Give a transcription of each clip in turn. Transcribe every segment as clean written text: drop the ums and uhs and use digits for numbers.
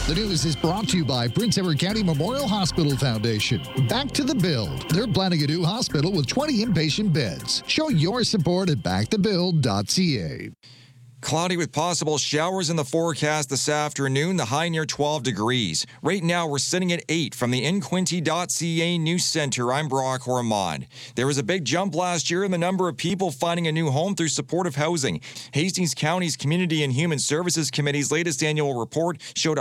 The news is brought to you by Prince Edward County Memorial Hospital Foundation. Back to the Build. They're planning a new hospital with 20 inpatient beds. Show your support at backtobuild.ca. Cloudy with possible showers in the forecast this afternoon, the high near 12 degrees. Right now, we're sitting at 8 from the InQuinty.ca News Center. I'm Brock Ormond. There was a big jump last year in the number of people finding a new home through supportive housing. Hastings County's Community and Human Services Committee's latest annual report showed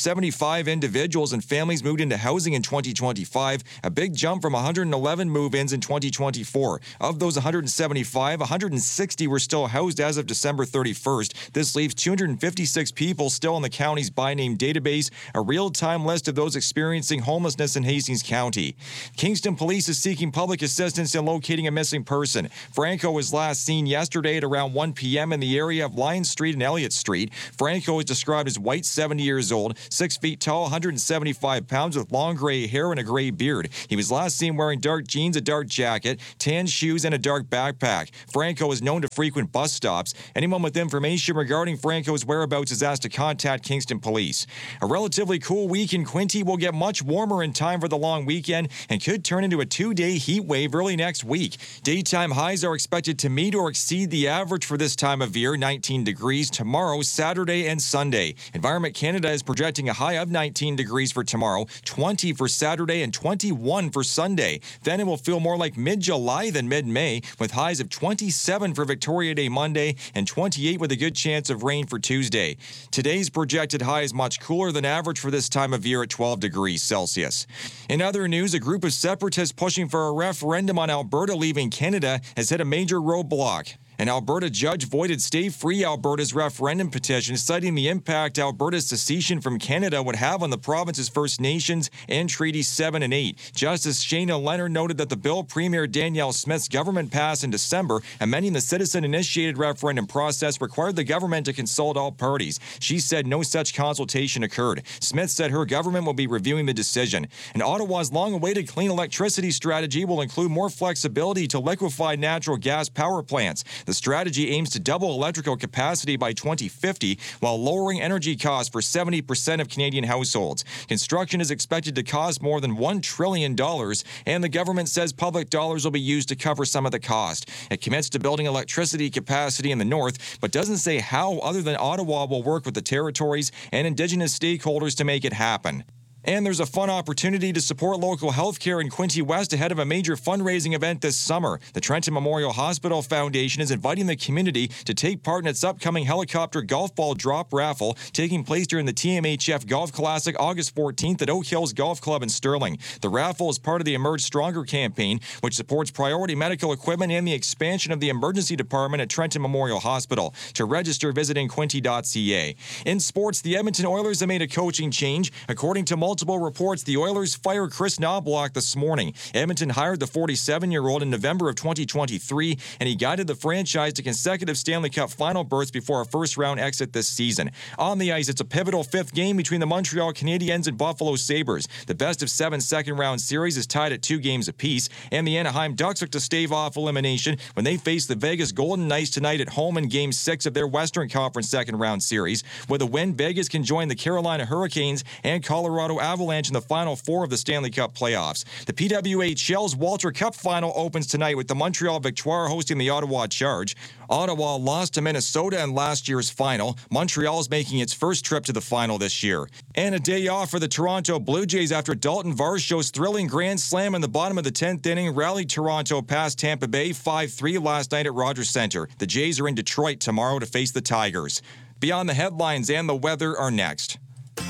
175 individuals and families moved into housing in 2025, a big jump from 111 move-ins in 2024. Of those 175, 160 were still housed as of December 31st. This leaves 256 people still in the county's by name database, a real-time list of those experiencing homelessness in Hastings County. Kingston Police is seeking public assistance in locating a missing person. Franco was last seen yesterday at around 1 p.m. in the area of Lion Street and Elliott Street. Franco is described as white, 70 years old, 6 feet tall, 175 pounds, with long gray hair and a gray beard. He was last seen wearing dark jeans, a dark jacket, tan shoes, and a dark backpack. Franco is known to frequent bus stops. Anyone with information regarding Franco's whereabouts is asked to contact Kingston Police. A relatively cool week in Quinte will get much warmer in time for the long weekend and could turn into a 2-day heat wave early next week. Daytime highs are expected to meet or exceed the average for this time of year, 19 degrees tomorrow, Saturday, and Sunday. Environment Canada is projecting a high of 19 degrees for tomorrow, 20 for Saturday, and 21 for Sunday. Then it will feel more like mid-July than mid-May, with highs of 27 for Victoria Day Monday and 28 with a good chance of rain for Tuesday. Today's projected high is much cooler than average for this time of year at 12 degrees Celsius. In other news, a group of separatists pushing for a referendum on Alberta leaving Canada has hit a major roadblock. An Alberta judge voided Stay Free Alberta's referendum petition, citing the impact Alberta's secession from Canada would have on the province's First Nations and Treaties 7 and 8. Justice Shayna Leonard noted that the bill Premier Danielle Smith's government passed in December, amending the citizen-initiated referendum process, required the government to consult all parties. She said no such consultation occurred. Smith said her government will be reviewing the decision. And Ottawa's long-awaited clean electricity strategy will include more flexibility to liquefy natural gas power plants. The strategy aims to double electrical capacity by 2050 while lowering energy costs for 70% of Canadian households. Construction is expected to cost more than $1 trillion, and the government says public dollars will be used to cover some of the cost. It commits to building electricity capacity in the north, but doesn't say how other than Ottawa will work with the territories and Indigenous stakeholders to make it happen. And there's a fun opportunity to support local healthcare in Quinte West ahead of a major fundraising event this summer. The Trenton Memorial Hospital Foundation is inviting the community to take part in its upcoming helicopter golf ball drop raffle taking place during the TMHF Golf Classic August 14th at Oak Hills Golf Club in Sterling. The raffle is part of the Emerge Stronger campaign, which supports priority medical equipment and the expansion of the emergency department at Trenton Memorial Hospital. To register, visit InQuinty.ca. In sports, the Edmonton Oilers have made a coaching change. According to multiple reports, the Oilers fired Chris Knobloch this morning. Edmonton hired the 47-year-old in November of 2023, and he guided the franchise to consecutive Stanley Cup final berths before a first-round exit this season. On the ice, it's a pivotal fifth game between the Montreal Canadiens and Buffalo Sabres. The best-of-7 second-round series is tied at 2 games apiece, and the Anaheim Ducks look to stave off elimination when they face the Vegas Golden Knights tonight at home in Game 6 of their Western Conference second-round series. With a win, Vegas can join the Carolina Hurricanes and Colorado Avalanche in the Final Four of the Stanley Cup playoffs. The PWHL's Walter Cup final opens tonight with the Montreal Victoire hosting the Ottawa Charge. Ottawa lost to Minnesota in last year's final. Montreal is making its first trip to the final this year. And a day off for the Toronto Blue Jays after Dalton Varsho's thrilling grand slam in the bottom of the 10th inning rallied Toronto past Tampa Bay 5-3 last night at Rogers Centre. The Jays are in Detroit tomorrow to face the Tigers. Beyond the headlines and the weather are next.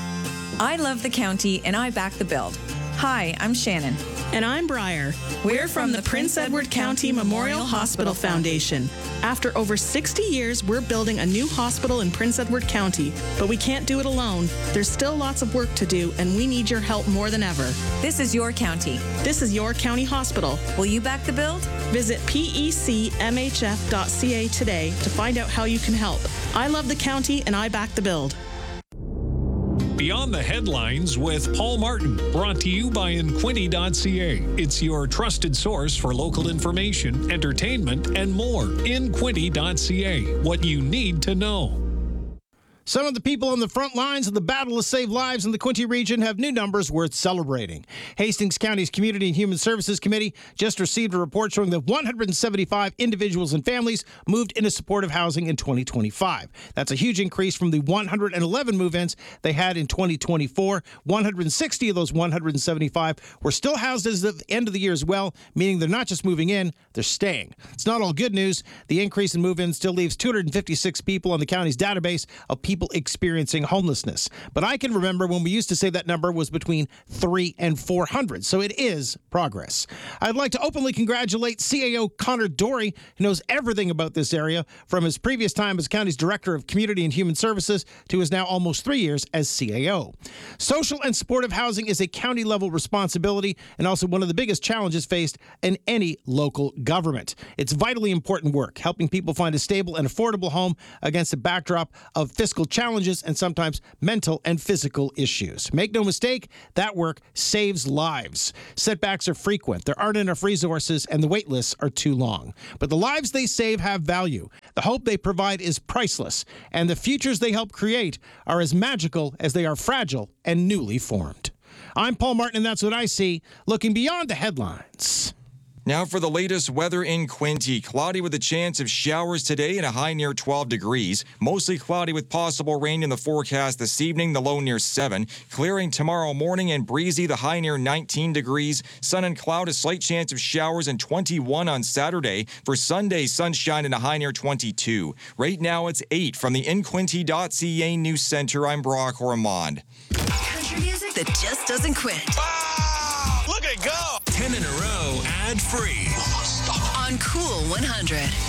I love the county and I back the build. Hi, I'm Shannon. And I'm Briar. We're from the Prince Edward County Memorial Hospital Foundation. After over 60 years, we're building a new hospital in Prince Edward County, but we can't do it alone. There's still lots of work to do, and we need your help more than ever. This is your county. This is your county hospital. Will you back the build? Visit pecmhf.ca today to find out how you can help. I love the county, and I back the build. Beyond the Headlines with Paul Martin, brought to you by InQuinty.ca. It's your trusted source for local information, entertainment, and more. InQuinty.ca, what you need to know. Some of the people on the front lines of the battle to save lives in the Quinte region have new numbers worth celebrating. Hastings County's Community and Human Services Committee just received a report showing that 175 individuals and families moved into supportive housing in 2025. That's a huge increase from the 111 move-ins they had in 2024. 160 of those 175 were still housed as of the end of the year as well, meaning they're not just moving in, they're staying. It's not all good news. The increase in move-ins still leaves 256 people on the county's database of people experiencing homelessness. But I can remember when we used to say that number was between 300 and 400, so it is progress. I'd like to openly congratulate CAO Connor Dory, who knows everything about this area from his previous time as county's Director of Community and Human Services to his now almost 3 years as CAO. Social and supportive housing is a county-level responsibility and also one of the biggest challenges faced in any local government. It's vitally important work, helping people find a stable and affordable home against a backdrop of fiscal challenges and sometimes mental and physical issues. Make no mistake, that work saves lives. Setbacks are frequent, there aren't enough resources, and the wait lists are too long. But the lives they save have value. The hope they provide is priceless, and the futures they help create are as magical as they are fragile and newly formed. I'm Paul Martin, and that's what I see, looking beyond the headlines. Now for the latest weather in Quinte. Cloudy with a chance of showers today and a high near 12 degrees. Mostly cloudy with possible rain in the forecast this evening, the low near 7. Clearing tomorrow morning and breezy, the high near 19 degrees. Sun and cloud, a slight chance of showers and 21 on Saturday. For Sunday, sunshine and a high near 22. Right now it's 8 from the InQuinte.ca News Center. I'm Brock Ormond. Country music that just doesn't quit. Wow! Look at it go! 10 in a row, ad-free. On Cool 100.